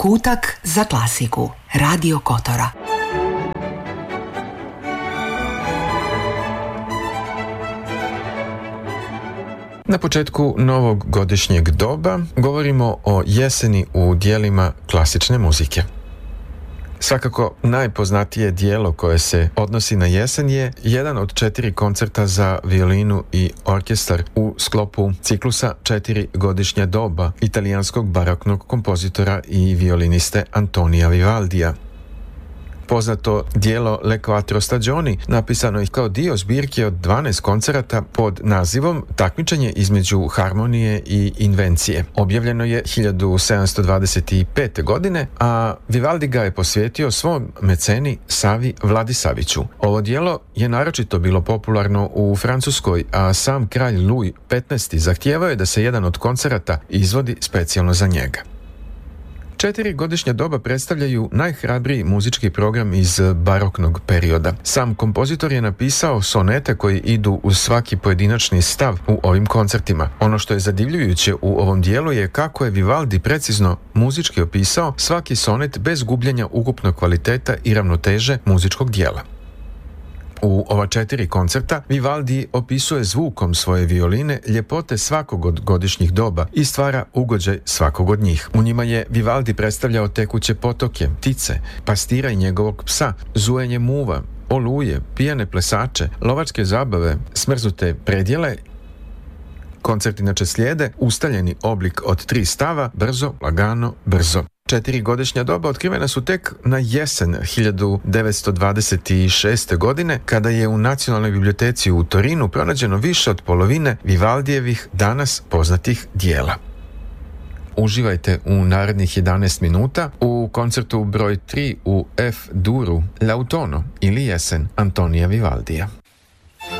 Kutak za klasiku. Radio Kotora. Na početku novog godišnjeg doba govorimo o jeseni u dijelima klasične muzike. Svakako najpoznatije dijelo koje se odnosi na jesen je jedan od 4 koncerta za violinu i orkestar u sklopu ciklusa 4 godišnja doba italijanskog baroknog kompozitora i violiniste Antonija Vivaldija. Poznato dijelo Le Quattro Stagioni napisano je kao dio zbirke od 12 koncerata pod nazivom Takmičenje između harmonije i invencije. Objavljeno je 1725. godine, a Vivaldi ga je posvetio svom meceni Savi Vladisaviću. Ovo dijelo je naročito bilo popularno u Francuskoj, a sam kralj Louis XV zahtijevao je da se jedan od koncerata izvodi specijalno za njega. 4 godišnja doba predstavljaju najhrabriji muzički program iz baroknog perioda. Sam kompozitor je napisao sonete koji idu uz svaki pojedinačni stav u ovim koncertima. Ono što je zadivljujuće u ovom dijelu je kako je Vivaldi precizno muzički opisao svaki sonet bez gubljenja ukupnog kvaliteta i ravnoteže muzičkog dijela. U ova 4 koncerta Vivaldi opisuje zvukom svoje violine ljepote svakog od godišnjih doba i stvara ugođaj svakog od njih. U njima je Vivaldi predstavljao tekuće potoke, ptice, pastira i njegovog psa, zujenje muva, oluje, pijane plesače, lovačke zabave, smrznute predjele. Koncert inače slijede ustaljeni oblik od 3 stava, brzo, lagano, brzo. 4 godišnja doba otkrivena su tek na jesen 1926. godine, kada je u Nacionalnoj biblioteci u Torinu pronađeno više od polovine Vivaldijevih danas poznatih dijela. Uživajte u narednih 11 minuta u koncertu broj 3 u F-duru L'autunno ili jesen Antonija Vivaldija.